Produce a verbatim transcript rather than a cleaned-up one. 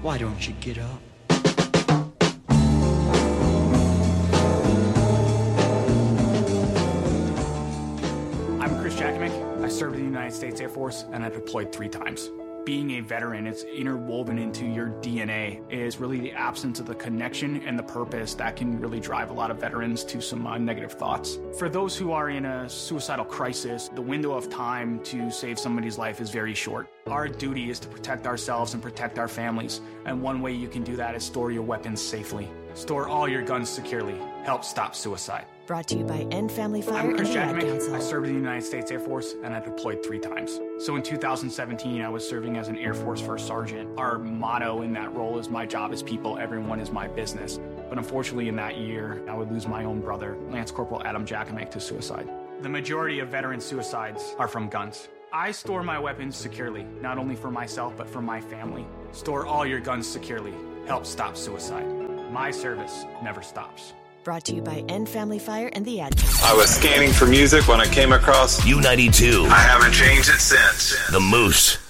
Why don't you get up? I'm Chris Jackamick. I served in the United States Air Force, and I deployed three times. Being a veteran, it's interwoven into your D N A, is really the absence of the connection and the purpose that can really drive a lot of veterans to some uh, negative thoughts. For those who are in a suicidal crisis, the window of time to save somebody's life is very short. Our duty is to protect ourselves and protect our families, and one way you can do that is store your weapons safely. Store all your guns securely. Help stop suicide. Brought to you by End Family Fire I'm and Chris the Ad Jackamick. Council. I served in the United States Air Force, and I deployed three times. So in two thousand seventeen, I was serving as an Air Force First Sergeant. Our motto in that role is, my job is people, everyone is my business. But unfortunately in that year, I would lose my own brother, Lance Corporal Adam Jackamick, to suicide. The majority of veteran suicides are from guns. I store my weapons securely, not only for myself, but for my family. Store all your guns securely. Help stop suicide. My service never stops. Brought to you by End Family Fire and the Ad Council. I was scanning for music when I came across U ninety-two. I haven't changed it since. The Moose.